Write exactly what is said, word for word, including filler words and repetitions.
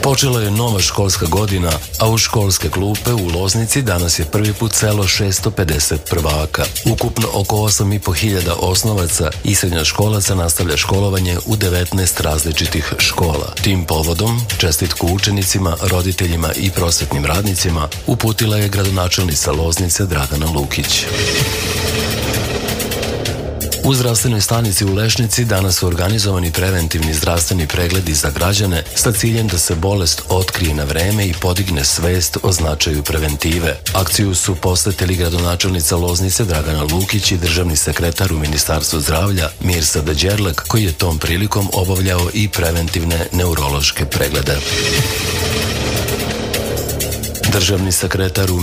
Počela je nova školska godina, a u školske klupe u Loznici danas je prvi put selo šesto pedeset prvaka. Ukupno oko osam i po hiljada osnovaca i srednjoškolaca nastavlja školovanje u devetnaest različitih škola. Tim povodom, čestitku učenicima, roditeljima i prosvetnim radnicima uputila je gradonačelnica Loznice Dragana Lukić. U zdravstvenoj stanici u Lešnici danas su organizovani preventivni zdravstveni pregledi za građane sa ciljem da se bolest otkrije na vreme i podigne svest o značaju preventive. Akciju su posvetili gradonačelnica Loznice Dragana Lukić i državni sekretar u Ministarstvu zdravlja Mirsad Đerlek, koji je tom prilikom obavljao i preventivne neurološke preglede. Državni sekretar u